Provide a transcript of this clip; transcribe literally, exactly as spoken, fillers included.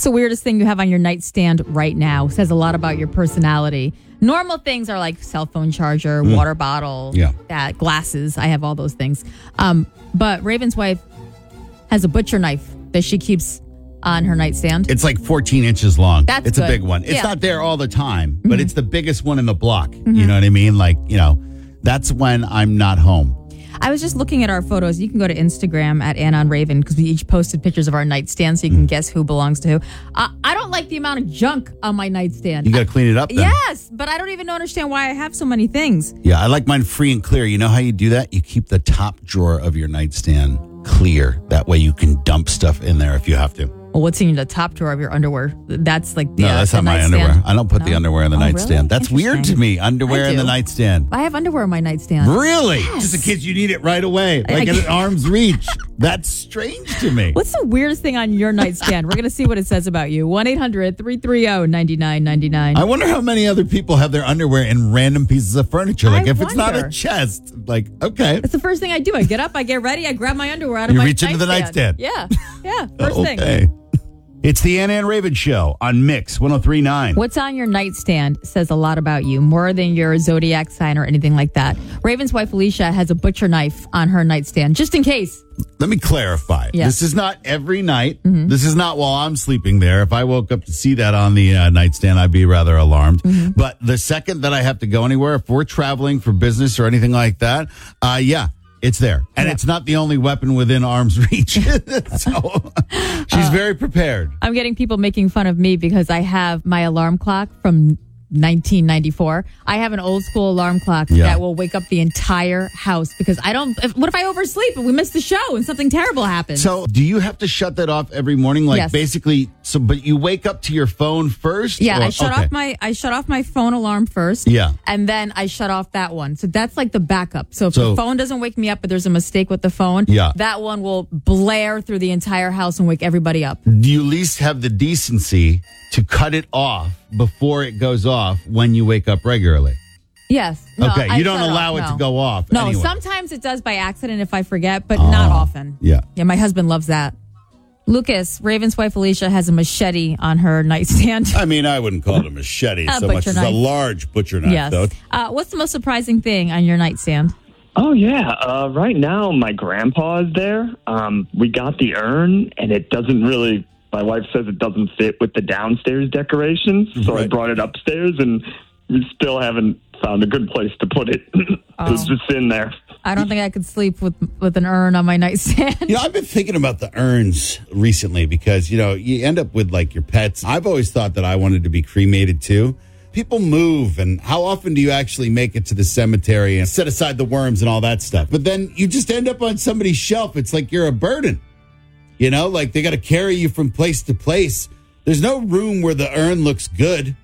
What's the weirdest thing you have on your nightstand right now? Says a lot about your personality. Normal things are like cell phone charger, mm. water bottle, yeah. that, glasses. I have all those things. Um, but Raven's wife has a butcher knife that she keeps on her nightstand. It's like fourteen inches long. That's It's good. a big one. It's yeah. not there all the time, but Mm-hmm. it's the biggest one in the block. Mm-hmm. You know what I mean? Like, you know, that's when I'm not home. I was just looking at our photos. You can go to Instagram at Anna and Raven because we each posted pictures of our nightstand so you can guess who belongs to who. Uh, I don't like the amount of junk on my nightstand. You got to clean it up then. Yes, but I don't even understand why I have so many things. Yeah, I like mine free and clear. You know how you do that? You keep the top drawer of your nightstand clear. That way you can dump stuff in there if you have to. Well, what's in the top drawer of your underwear? That's like the No, that's uh, not the my nightstand. underwear. I don't put No? the underwear in the Oh, nightstand. really? That's weird to Interesting. me. Underwear I in the do. nightstand. I have underwear on my nightstand. Really? Yes. Just in case you need it right away, I- like I- at arm's reach. That's strange to me. What's the weirdest thing on your nightstand? We're going to see what it says about you. one eight hundred three three zero nine nine nine nine. I wonder how many other people have their underwear in random pieces of furniture. Like I if it's not a wonder. chest, like, okay. That's the first thing I do. I get up, I get ready, I grab my underwear out of You my reach into the nightstand. Yeah, yeah. First okay. thing. It's the Anna and Raven Show on Mix one oh three point nine. What's on your nightstand says a lot about you, more than your zodiac sign or anything like that. Raven's wife, Alicia, has a butcher knife on her nightstand, just in case. Let me clarify. Yeah. This is not every night. Mm-hmm. This is not while I'm sleeping there. If I woke up to see that on the uh, nightstand, I'd be rather alarmed. Mm-hmm. But the second that I have to go anywhere, if we're traveling for business or anything like that, uh, yeah. It's there. And yeah. it's not the only weapon within arm's reach. So she's uh, very prepared. I'm getting people making fun of me because I have my alarm clock from nineteen ninety-four. I have an old school alarm clock yeah. that will wake up the entire house because I don't. If, what if I oversleep and we miss the show and something terrible happens? So, do you have to shut that off every morning? Like yes. basically, so but you wake up to your phone first? Yeah, or, I shut okay. off my I shut off my phone alarm first. Yeah, and then I shut off that one. So that's like the backup. So if so, the phone doesn't wake me up, but there's a mistake with the phone, yeah. that one will blare through the entire house and wake everybody up. Do you at least have the decency to cut it off before it goes off when you wake up regularly? Yes. No, okay, I you don't shut allow off, it no. to go off. No, anyway. sometimes it does by accident if I forget, but uh, not often. Yeah. Yeah, my husband loves that. Lucas, Raven's wife Alicia, has a machete on her nightstand. I mean, I wouldn't call it a machete a so much as knife. a large butcher knife, yes. though. Uh, what's the most surprising thing on your nightstand? Oh, yeah. Uh, right now, my grandpa is there. Um, we got the urn, and it doesn't really... My wife says it doesn't fit with the downstairs decorations, so right. I brought it upstairs, and we still haven't found a good place to put it. Oh. It's just in there. I don't think I could sleep with with an urn on my nightstand. You know, I've been thinking about the urns recently because, you know, you end up with, like, your pets. I've always thought that I wanted to be cremated, too. People move, and how often do you actually make it to the cemetery and set aside the worms and all that stuff? But then you just end up on somebody's shelf. It's like you're a burden. You know, like they got to carry you from place to place. There's no room where the urn looks good.